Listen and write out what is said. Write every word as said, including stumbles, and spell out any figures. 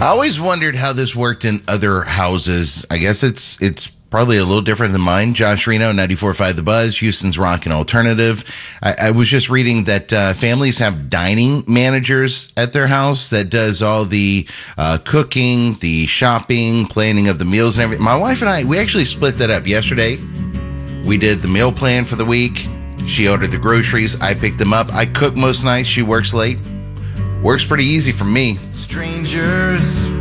I always wondered how this worked in other houses. I guess it's it's probably a little different than mine. Josh Reno, ninety-four point five The Buzz, Houston's Rock and Alternative. I, I was just reading that uh, families have dining managers at their house that does all the uh, cooking, the shopping, planning of the meals and everything. My wife and I, we actually split that up yesterday. We did the meal plan for the week. She ordered the groceries. I picked them up. I cook most nights. She works late. Works pretty easy for me. Strangers